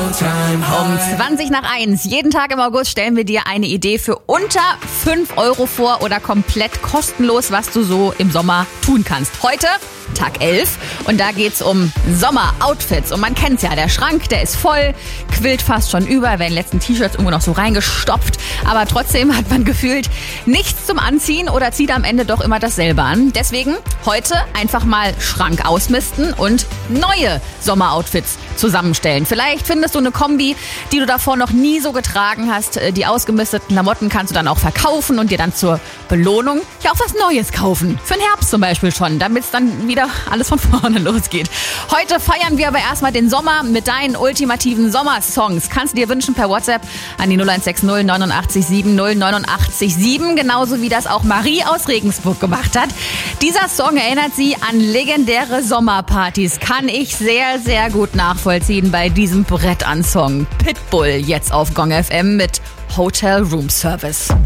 Um 20:01. Jeden Tag im August stellen wir dir eine Idee für unter 5 Euro vor oder komplett kostenlos, was du so im Sommer tun kannst. Heute Tag 11 und da geht's um Sommer-Outfits. Und man kennt's ja, der Schrank, der ist voll, quillt fast schon über, werden die letzten T-Shirts irgendwo noch so reingestopft. Aber trotzdem hat man gefühlt nichts zum Anziehen oder zieht am Ende doch immer dasselbe an. Deswegen heute einfach mal Schrank ausmisten und neue Sommeroutfits zusammenstellen. Vielleicht findest du eine Kombi, die du davor noch nie so getragen hast. Die ausgemisteten Klamotten kannst du dann auch verkaufen und dir dann zur Belohnung ja auch was Neues kaufen. Für den Herbst zum Beispiel schon, damit es dann wieder alles von vorne losgeht. Heute feiern wir aber erstmal den Sommer mit deinen ultimativen Sommersongs. Kannst du dir wünschen per WhatsApp an die 0160 89 70 89 7. Genauso wie das auch Marie aus Regensburg gemacht hat. Dieser Song erinnert sie an legendäre Sommerpartys. Kann ich sehr, sehr gut nachvollziehen bei diesem Brett an Song. Pitbull jetzt auf Gong FM mit Hotel Room Service.